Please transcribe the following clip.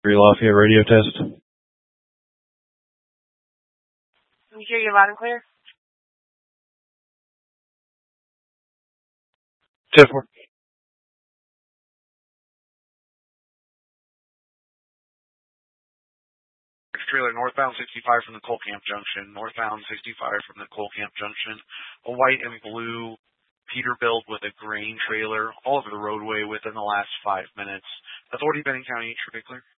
Lafayette radio test. Can we hear you loud and clear? 10-4. Trailer northbound 65 from the Coal Camp Junction. Northbound 65 from the Coal Camp Junction. A white and blue Peterbilt with a grain trailer all over the roadway within the last 5 minutes. Authority Benning County, traffic clear.